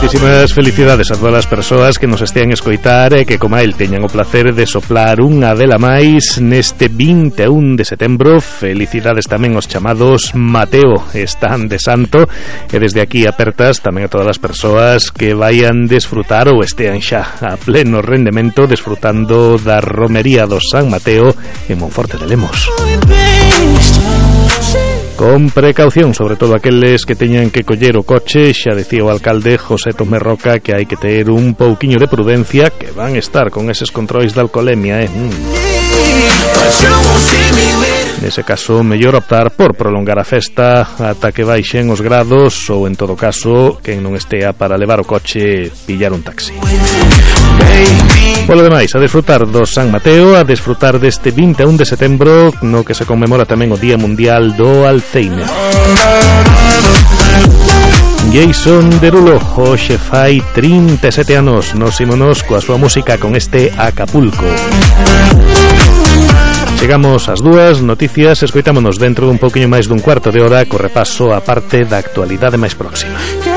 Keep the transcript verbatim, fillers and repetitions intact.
Moitísimas felicidades a todas as persoas que nos estean escoitar e que, como a el, teñan o placer de soplar unha vela máis neste vinte e un de setembro. Felicidades tamén aos chamados Mateo, están de santo, e desde aquí apertas tamén a todas as persoas que vayan desfrutar ou estean xa a pleno rendemento desfrutando da romería do San Mateo en Monforte de Lemos. Con precaución, sobre todo aqueles que teñan que coller o coche. Xa decía o alcalde José Tomé Roca que hai que ter un pouquiño de prudencia, que van estar con eses controis de alcoholemia, eh? Mm. Nese caso, mellor optar por prolongar a festa ata que baixen os grados, ou en todo caso, quen non estea para levar o coche, pillar un taxi. Polo demais, a desfrutar do San Mateo, a desfrutar deste vinte e un de setembro, no que se conmemora tamén o Día Mundial do Alzheimer. Jason Derulo hoxe fai trinta e sete anos. Nos ímonos coa súa música con este Acapulco. Chegamos ás dúas noticias, escoitámonos dentro dun pouquiño máis dun cuarto de hora co repaso a parte da actualidade máis próxima.